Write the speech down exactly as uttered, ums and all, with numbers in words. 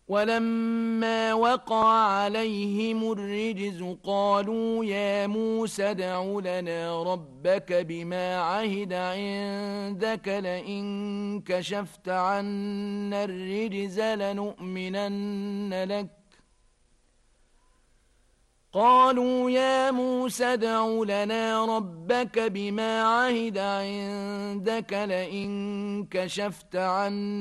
ولما وقع عليهم الرجز قالوا يا موسى ادع لنا ربك بما عهد عندك لئن كشفت عنا الرجز لنؤمنن لك قالوا يا موسى ادع لنا ربك بما عهد عندك لئن كشفت عنا